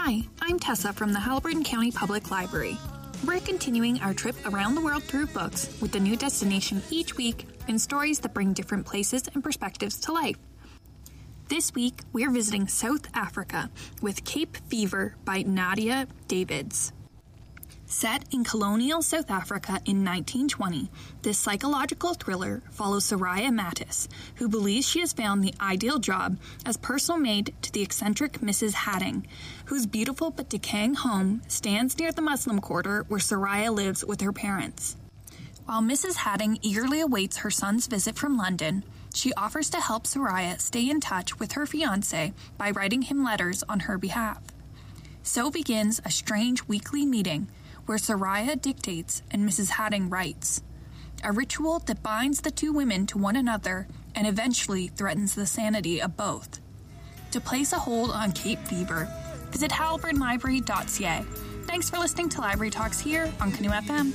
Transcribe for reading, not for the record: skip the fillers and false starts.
Hi, I'm Tessa from the Haliburton County Public Library. We're continuing our trip around the world through books with a new destination each week and stories that bring different places and perspectives to life. This week, we're visiting South Africa with Cape Fever by Nadia Davids. Set in colonial South Africa in 1920, this psychological thriller follows Soraya Mattis, who believes she has found the ideal job as personal maid to the eccentric Mrs. Hadding, whose beautiful but decaying home stands near the Muslim quarter where Soraya lives with her parents. While Mrs. Hadding eagerly awaits her son's visit from London, she offers to help Soraya stay in touch with her fiancé by writing him letters on her behalf. So begins a strange weekly meeting where Soraya dictates and Mrs. Hadding writes, a ritual that binds the two women to one another and eventually threatens the sanity of both. To place a hold on Cape Fever, visit haliburtonlibrary.ca. Thanks for listening to Library Talks here on Canoe FM.